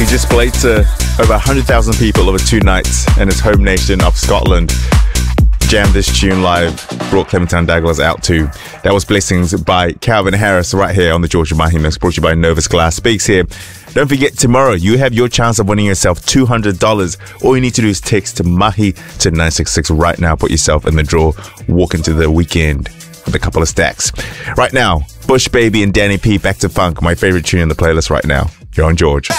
We just played to over 100,000 people over 2 nights in his home nation of Scotland. Jammed this tune live, brought Clementine Douglas out too. That was Blessings by Calvin Harris right here on the George Mahi Mix, brought to you by Novus Glass Speaks here. Don't forget, tomorrow you have your chance of winning yourself $200. All you need to do is text Mahi to 966 right now. Put yourself in the draw. Walk into the weekend with a couple of stacks. Right now, Bush Baby and Danny P, Back to Funk, my favorite tune in the playlist right now. You're on George.